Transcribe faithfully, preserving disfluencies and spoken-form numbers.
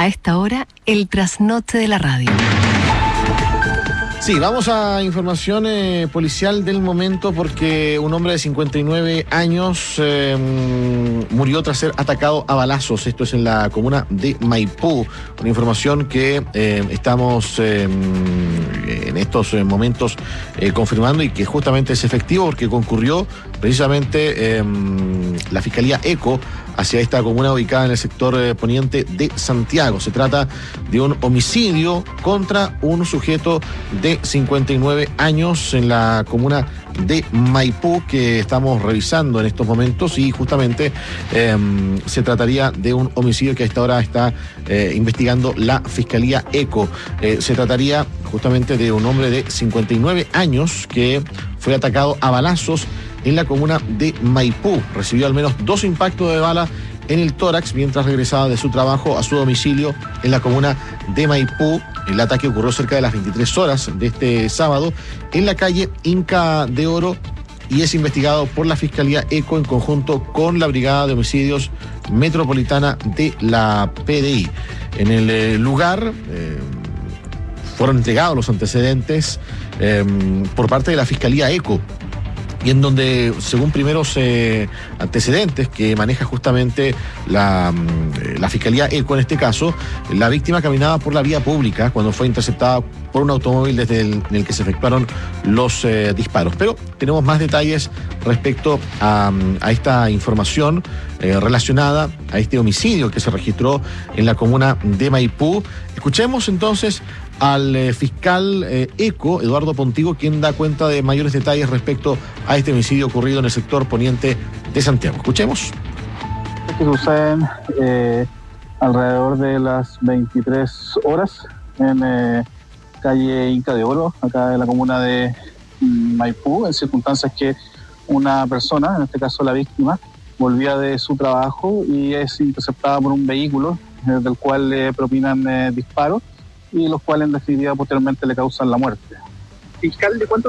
A esta hora, el trasnoche de la radio. Sí, vamos a información eh, policial del momento porque un hombre de cincuenta y nueve años eh, murió tras ser atacado a balazos. Esto es en la comuna de Maipú. Una información que eh, estamos eh, en estos momentos eh, confirmando y que justamente es efectivo porque concurrió precisamente eh, la Fiscalía ECO hacia esta comuna ubicada en el sector eh, poniente de Santiago. Se trata de un homicidio contra un sujeto de cincuenta y nueve años en la comuna de Maipú que estamos revisando en estos momentos y justamente eh, se trataría de un homicidio que a esta hora está eh, investigando la Fiscalía ECO. Eh, se trataría justamente de un hombre de cincuenta y nueve años que fue atacado a balazos en la comuna de Maipú. Recibió al menos dos impactos de bala en el tórax mientras regresaba de su trabajo a su domicilio en la comuna de Maipú. El ataque ocurrió cerca de las veintitrés horas de este sábado en la calle Inca de Oro y es investigado por la Fiscalía ECO en conjunto con la Brigada de Homicidios Metropolitana de la P D I. En el eh, lugar eh, fueron entregados los antecedentes eh, por parte de la Fiscalía ECO, y en donde, según primeros eh, antecedentes que maneja justamente la, la Fiscalía ECO en este caso, la víctima caminaba por la vía pública cuando fue interceptada por un automóvil desde el, en el que se efectuaron los eh, disparos. Pero tenemos más detalles respecto a, a esta información eh, relacionada a este homicidio que se registró en la comuna de Maipú. Escuchemos entonces al eh, fiscal eh, ECO, Eduardo Pontigo, quien da cuenta de mayores detalles respecto a este homicidio ocurrido en el sector poniente de Santiago. Escuchemos. Que suceden eh, alrededor de las veintitrés horas en eh, calle Inca de Oro, acá en la comuna de Maipú, en circunstancias que una persona, en este caso la víctima, volvía de su trabajo y es interceptada por un vehículo eh, del cual le propinan eh, disparos y los cuales en definitiva posteriormente le causan la muerte. Fiscal, ¿de cuánto